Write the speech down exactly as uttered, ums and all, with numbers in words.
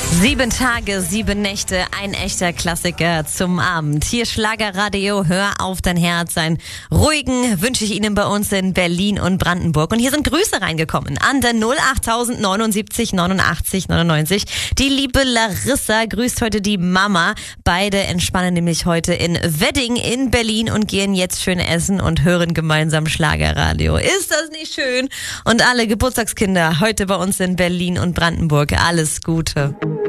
Sieben Tage, sieben Nächte, ein echter Klassiker zum Abend. Hier Schlagerradio, hör auf dein Herz. Einen ruhigen wünsche ich Ihnen bei uns in Berlin und Brandenburg. Und hier sind Grüße reingekommen an der null acht neunundsiebzig neunundachtzig neunundneunzig. Die liebe Larissa grüßt heute die Mama. Beide entspannen nämlich heute in Wedding in Berlin und gehen jetzt schön essen und hören gemeinsam Schlagerradio. Ist das nicht schön? Und alle Geburtstagskinder heute bei uns in Berlin und Brandenburg. Alles Gute.